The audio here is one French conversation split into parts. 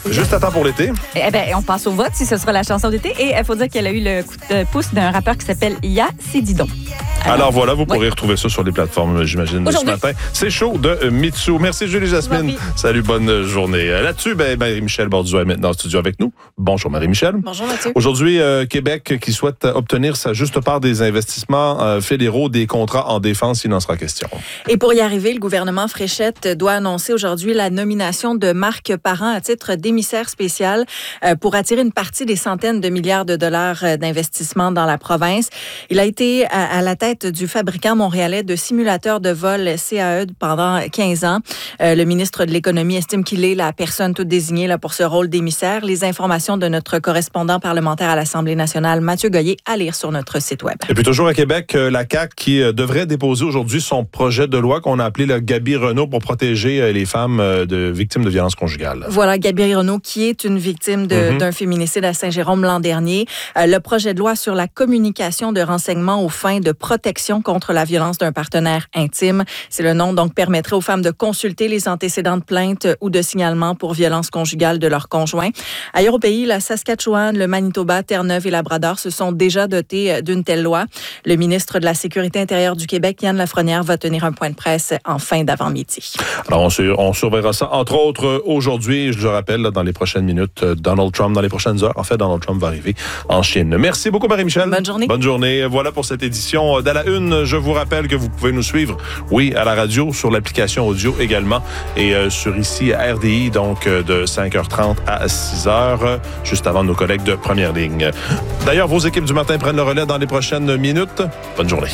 Juste à temps pour l'été. Eh bien, on passe au vote si ce sera la chanson d'été. Et il faut dire qu'elle a eu le coup de pouce d'un rappeur qui s'appelle Ya Sididon. Alors voilà, vous pourrez retrouver ça sur les plateformes, j'imagine, ce matin. C'est chaud de Mitsou. Merci Julie Jasmine. Salut, bonne journée. Là-dessus, Marie-Michel Borduas est maintenant en studio avec nous. Bonjour Marie-Michel. Bonjour Mathieu. Aujourd'hui, Québec qui souhaite obtenir sa juste part des investissements fédéraux des contrats en défense, il en sera question. Et pour y arriver, le gouvernement Fréchette doit annoncer aujourd'hui la nomination de Marc Parent à titre d'émissaire spécial pour attirer une partie des centaines de milliards de dollars d'investissement dans la province. Il a été à la tête du fabricant montréalais de simulateurs de vol CAE pendant 15 ans. Le ministre de l'Économie estime qu'il est la personne toute désignée là, pour ce rôle d'émissaire. Les informations de notre correspondant parlementaire à l'Assemblée nationale, Mathieu Goyer, à lire sur notre site Web. Et puis toujours à Québec, la CAQ qui devrait déposer aujourd'hui son projet de loi qu'on a appelé le Gabi Renault pour protéger les femmes victimes de violences conjugales. Voilà, Gabi Renault qui est une victime d'un féminicide à Saint-Jérôme l'an dernier. Le projet de loi sur la communication de renseignements aux fins de protection contre la violence d'un partenaire intime. C'est le nom, donc, permettrait aux femmes de consulter les antécédents de plainte ou de signalement pour violence conjugale de leur conjoint. Ailleurs au pays, la Saskatchewan, le Manitoba, Terre-Neuve et Labrador se sont déjà dotés d'une telle loi. Le ministre de la Sécurité intérieure du Québec, Yann Lafrenière, va tenir un point de presse en fin d'avant-midi. Alors, on surveillera ça, entre autres, aujourd'hui, je le rappelle, là, dans les prochaines minutes, Donald Trump, dans les prochaines heures. En fait, Donald Trump va arriver en Chine. Merci beaucoup, Marie-Michel. Bonne journée. Bonne journée. Voilà pour cette édition d'À la Une. Je vous rappelle que vous pouvez nous suivre, oui, à la radio, sur l'application audio également, et sur ici à RDI, donc de 5h30 à 6h, juste avant nos collègues de Première Ligne. D'ailleurs, vos équipes du matin prennent le relais dans les prochaines minutes. Bonne journée.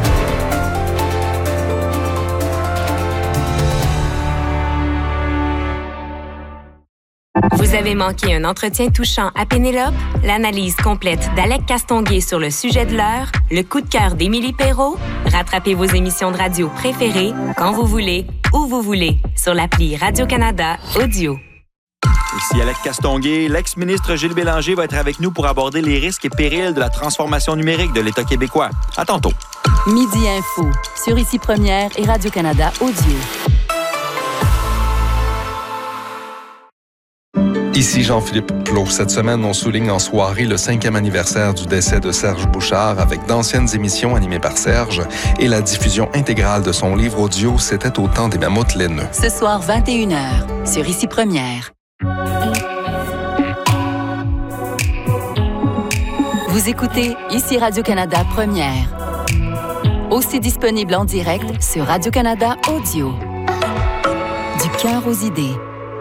Vous avez manqué un entretien touchant à Pénélope? L'analyse complète d'Alec Castonguay sur le sujet de l'heure? Le coup de cœur d'Émilie Perrault? Rattrapez vos émissions de radio préférées quand vous voulez, où vous voulez, sur l'appli Radio-Canada Audio. Ici Alec Castonguay, l'ex-ministre Gilles Bélanger va être avec nous pour aborder les risques et périls de la transformation numérique de l'État québécois. À tantôt. Midi Info, sur Ici Première et Radio-Canada Audio. Ici Jean-Philippe Plot. Cette semaine, on souligne en soirée le 5e anniversaire du décès de Serge Bouchard avec d'anciennes émissions animées par Serge et la diffusion intégrale de son livre audio « C'était au temps des mammouths laineux ». Ce soir, 21h, sur Ici Première. Vous écoutez Ici Radio-Canada Première. Aussi disponible en direct sur Radio-Canada Audio. Du cœur aux idées.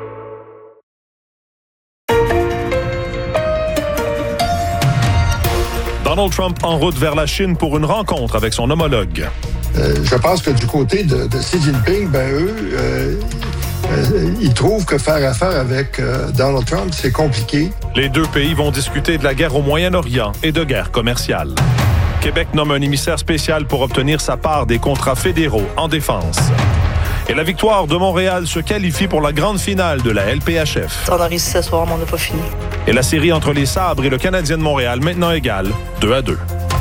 Donald Trump en route vers la Chine pour une rencontre avec son homologue. Je pense que du côté de Xi Jinping, ils trouvent que faire affaire avec Donald Trump, c'est compliqué. Les deux pays vont discuter de la guerre au Moyen-Orient et de guerre commerciale. Québec nomme un émissaire spécial pour obtenir sa part des contrats fédéraux en défense. Et la victoire de Montréal se qualifie pour la grande finale de la LPHF. On a réussi ce soir, mais on n'a pas fini. Et la série entre les Sabres et le Canadien de Montréal maintenant égale 2-2.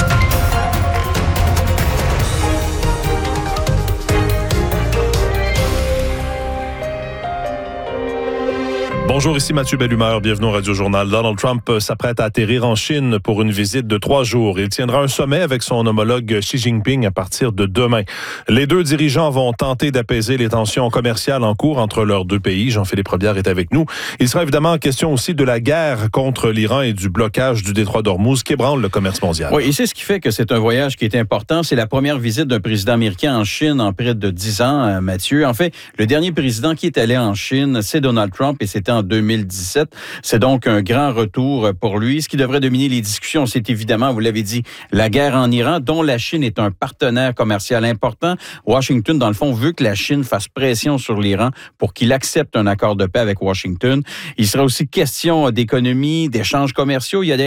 Bonjour, ici Mathieu Bellumeur. Bienvenue au Radio-Journal. Donald Trump s'apprête à atterrir en Chine pour une visite de 3 jours. Il tiendra un sommet avec son homologue Xi Jinping à partir de demain. Les deux dirigeants vont tenter d'apaiser les tensions commerciales en cours entre leurs deux pays. Jean-Philippe Robillard est avec nous. Il sera évidemment question aussi de la guerre contre l'Iran et du blocage du détroit d'Ormuz qui ébranle le commerce mondial. Oui, et c'est ce qui fait que c'est un voyage qui est important. C'est la première visite d'un président américain en Chine en près de 10 ans, Mathieu. En fait, le dernier président qui est allé en Chine, c'est Donald Trump et c'était en 2017. C'est donc un grand retour pour lui. Ce qui devrait dominer les discussions, c'est évidemment, vous l'avez dit, la guerre en Iran, dont la Chine est un partenaire commercial important. Washington, dans le fond, veut que la Chine fasse pression sur l'Iran pour qu'il accepte un accord de paix avec Washington. Il sera aussi question d'économie, d'échanges commerciaux. Il y a d'ailleurs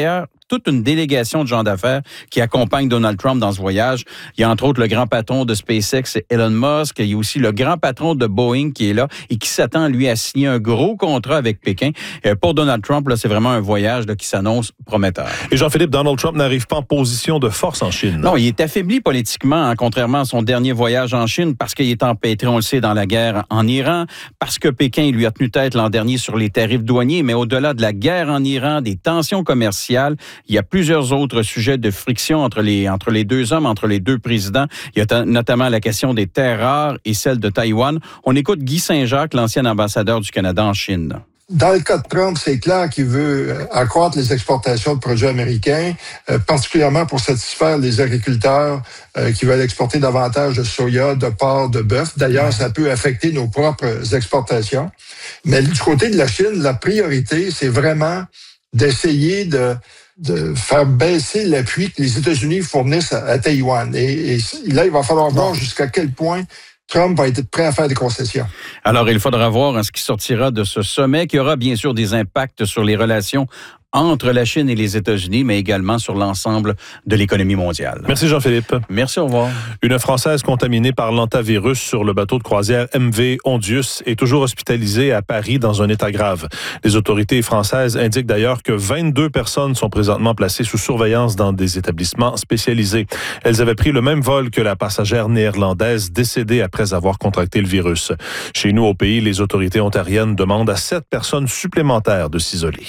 toute une délégation de gens d'affaires qui accompagnent Donald Trump dans ce voyage. Il y a entre autres le grand patron de SpaceX, Elon Musk. Il y a aussi le grand patron de Boeing qui est là et qui s'attend, lui, à signer un gros contrat avec Pékin. Pour Donald Trump, là, c'est vraiment un voyage là, qui s'annonce prometteur. Et Jean-Philippe, Donald Trump n'arrive pas en position de force en Chine. Non, il est affaibli politiquement, hein, contrairement à son dernier voyage en Chine, parce qu'il est empêtré, on le sait, dans la guerre en Iran, parce que Pékin lui a tenu tête l'an dernier sur les tarifs douaniers, mais au-delà de la guerre en Iran, des tensions commerciales, il y a plusieurs autres sujets de friction entre les deux hommes, entre les deux présidents. Il y a notamment la question des terres rares et celle de Taïwan. On écoute Guy Saint-Jacques, l'ancien ambassadeur du Canada en Chine. Dans le cas de Trump, c'est clair qu'il veut accroître les exportations de produits américains, particulièrement pour satisfaire les agriculteurs qui veulent exporter davantage de soya, de porc, de bœuf. D'ailleurs, ça peut affecter nos propres exportations. Mais du côté de la Chine, la priorité, c'est vraiment d'essayer de faire baisser l'appui que les États-Unis fournissent à Taïwan. Et là, il va falloir voir jusqu'à quel point Trump va être prêt à faire des concessions. Alors, il faudra voir ce qui sortira de ce sommet, qui aura bien sûr des impacts sur les relations entre la Chine et les États-Unis, mais également sur l'ensemble de l'économie mondiale. Merci Jean-Philippe. Merci, au revoir. Une Française contaminée par l'hantavirus sur le bateau de croisière MV Ondius est toujours hospitalisée à Paris dans un état grave. Les autorités françaises indiquent d'ailleurs que 22 personnes sont présentement placées sous surveillance dans des établissements spécialisés. Elles avaient pris le même vol que la passagère néerlandaise décédée après avoir contracté le virus. Chez nous, au pays, les autorités ontariennes demandent à 7 personnes supplémentaires de s'isoler.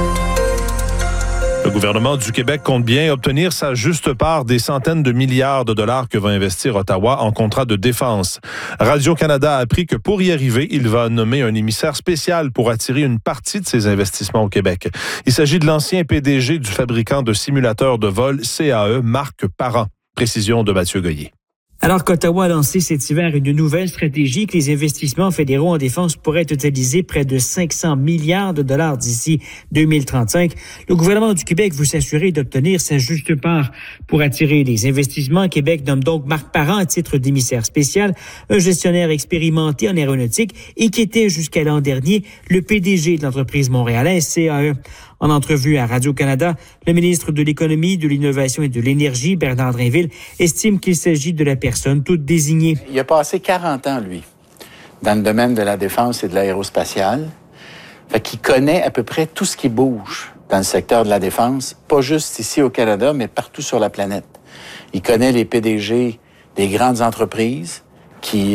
Le gouvernement du Québec compte bien obtenir sa juste part des centaines de milliards de dollars que va investir Ottawa en contrat de défense. Radio-Canada a appris que pour y arriver, il va nommer un émissaire spécial pour attirer une partie de ses investissements au Québec. Il s'agit de l'ancien PDG du fabricant de simulateurs de vol CAE, Marc Parent. Précision de Mathieu Goyer. Alors qu'Ottawa a lancé cet hiver une nouvelle stratégie que les investissements fédéraux en défense pourraient totaliser près de 500 milliards de dollars d'ici 2035, le gouvernement du Québec veut s'assurer d'obtenir sa juste part. Pour attirer les investissements, Québec nomme donc Marc Parent à titre d'émissaire spécial, un gestionnaire expérimenté en aéronautique et qui était jusqu'à l'an dernier le PDG de l'entreprise montréalaise CAE. En entrevue à Radio-Canada, le ministre de l'Économie, de l'Innovation et de l'Énergie, Bernard Drinville, estime qu'il s'agit de la personne toute désignée. Il a passé 40 ans, lui, dans le domaine de la défense et de l'aérospatiale. Fait qu'il connaît à peu près tout ce qui bouge dans le secteur de la défense, pas juste ici au Canada, mais partout sur la planète. Il connaît les PDG des grandes entreprises qui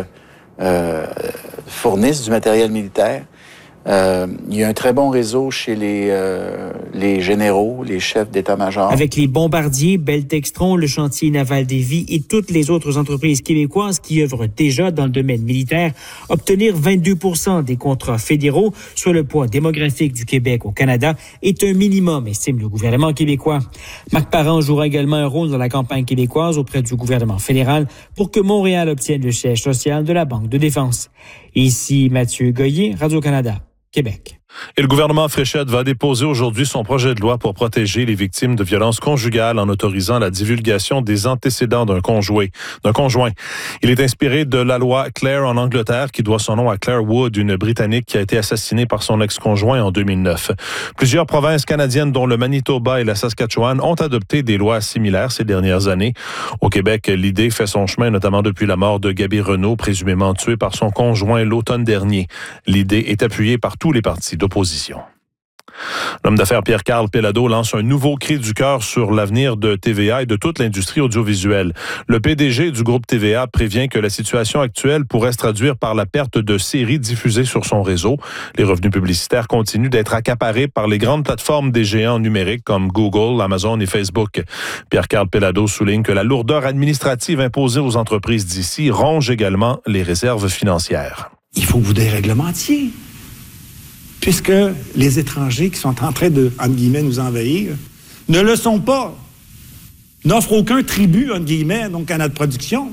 fournissent du matériel militaire. Il y a un très bon réseau chez les généraux, les chefs d'état-major. Avec les bombardiers, Bell Textron, le chantier naval Davie et toutes les autres entreprises québécoises qui œuvrent déjà dans le domaine militaire, obtenir 22% des contrats fédéraux sur le poids démographique du Québec au Canada est un minimum, estime le gouvernement québécois. Marc Parent jouera également un rôle dans la campagne québécoise auprès du gouvernement fédéral pour que Montréal obtienne le siège social de la Banque de défense. Ici Mathieu Goyer, Radio-Canada. Québec. Et le gouvernement Fréchette va déposer aujourd'hui son projet de loi pour protéger les victimes de violences conjugales en autorisant la divulgation des antécédents d'un conjoint. Il est inspiré de la loi Clare en Angleterre qui doit son nom à Claire Wood, une Britannique qui a été assassinée par son ex-conjoint en 2009. Plusieurs provinces canadiennes, dont le Manitoba et la Saskatchewan, ont adopté des lois similaires ces dernières années. Au Québec, l'idée fait son chemin, notamment depuis la mort de Gaby Renaud, présumément tuée par son conjoint l'automne dernier. L'idée est appuyée par tous les partis d'opposition. L'homme d'affaires Pierre-Carl Péladeau lance un nouveau cri du cœur sur l'avenir de TVA et de toute l'industrie audiovisuelle. Le PDG du groupe TVA prévient que la situation actuelle pourrait se traduire par la perte de séries diffusées sur son réseau. Les revenus publicitaires continuent d'être accaparés par les grandes plateformes des géants numériques comme Google, Amazon et Facebook. Pierre-Carl Péladeau souligne que la lourdeur administrative imposée aux entreprises d'ici ronge également les réserves financières. Il faut que vous déréglementiez. Puisque les étrangers qui sont en train de, entre guillemets, nous envahir, ne le sont pas. N'offrent aucun tribut, entre guillemets, donc à notre production.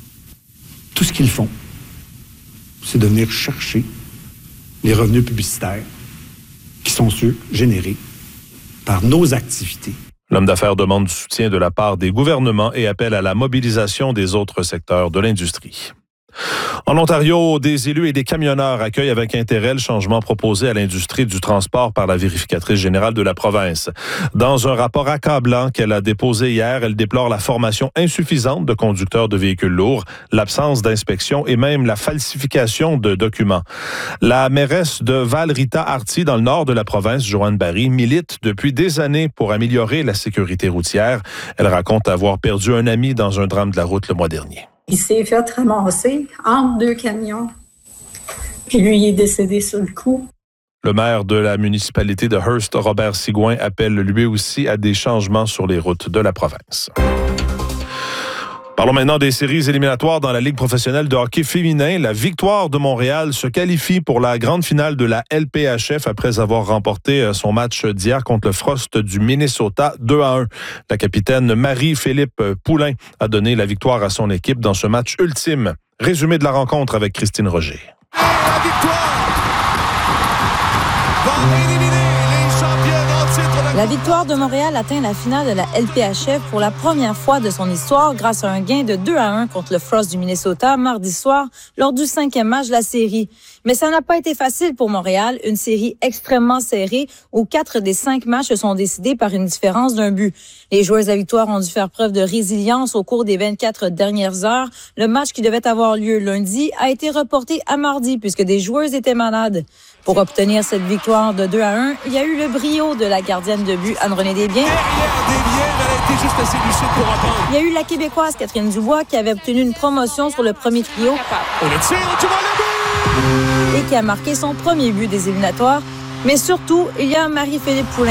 Tout ce qu'ils font, c'est de venir chercher les revenus publicitaires qui sont ceux générés par nos activités. L'homme d'affaires demande du soutien de la part des gouvernements et appelle à la mobilisation des autres secteurs de l'industrie. En Ontario, des élus et des camionneurs accueillent avec intérêt le changement proposé à l'industrie du transport par la vérificatrice générale de la province. Dans un rapport accablant qu'elle a déposé hier, elle déplore la formation insuffisante de conducteurs de véhicules lourds, l'absence d'inspection et même la falsification de documents. La mairesse de Val-Rita-Arty, dans le nord de la province, Joanne Barry, milite depuis des années pour améliorer la sécurité routière. Elle raconte avoir perdu un ami dans un drame de la route le mois dernier. Il s'est fait ramasser entre deux camions. Puis lui, il est décédé sur le coup. Le maire de la municipalité de Hearst, Robert Sigouin, appelle lui aussi à des changements sur les routes de la province. Parlons maintenant des séries éliminatoires dans la Ligue professionnelle de hockey féminin. La Victoire de Montréal se qualifie pour la grande finale de la LPHF après avoir remporté son match d'hier contre le Frost du Minnesota 2-1. La capitaine Marie-Philippe Poulain a donné la victoire à son équipe dans ce match ultime. Résumé de la rencontre avec Christine Roger. La victoire va éliminer les championnes en titre. La Victoire de Montréal atteint la finale de la LPHF pour la première fois de son histoire grâce à un gain de 2-1 contre le Frost du Minnesota mardi soir lors du 5e match de la série. Mais ça n'a pas été facile pour Montréal, une série extrêmement serrée où 4 des 5 matchs se sont décidés par une différence d'un but. Les joueuses de la Victoire ont dû faire preuve de résilience au cours des 24 dernières heures. Le match qui devait avoir lieu lundi a été reporté à mardi puisque des joueuses étaient malades. Pour obtenir cette victoire de 2-1, il y a eu le brio de la gardienne de but Anne-Renée Desbiens. Il y a eu la Québécoise Catherine Dubois qui avait obtenu une promotion sur le premier trio et qui a marqué son premier but des éliminatoires. Mais surtout, il y a Marie-Philippe Poulain.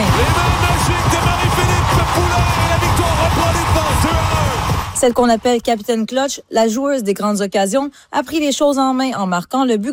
Celle qu'on appelle Capitaine Clutch, la joueuse des grandes occasions, a pris les choses en main en marquant le but